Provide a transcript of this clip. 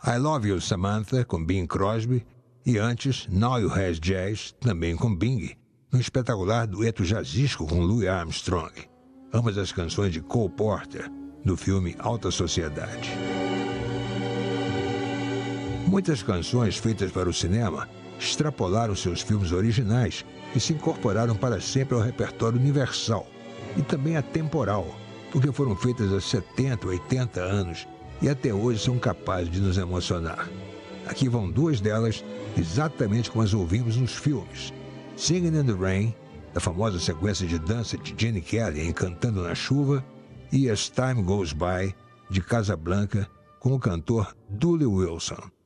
I Love You, Samantha, com Bing Crosby, e antes Now You Has Jazz, também com Bing, num espetacular dueto jazzístico com Louis Armstrong, ambas as canções de Cole Porter, do filme Alta Sociedade. Muitas canções feitas para o cinema extrapolaram seus filmes originais e se incorporaram para sempre ao repertório universal e também atemporal, porque foram feitas há 70, 80 anos e até hoje são capazes de nos emocionar. Aqui vão duas delas, exatamente como as ouvimos nos filmes. Singing in the Rain, da famosa sequência de dança de Gene Kelly em Cantando na Chuva, e As Time Goes By, de Casablanca, com o cantor Dooley Wilson.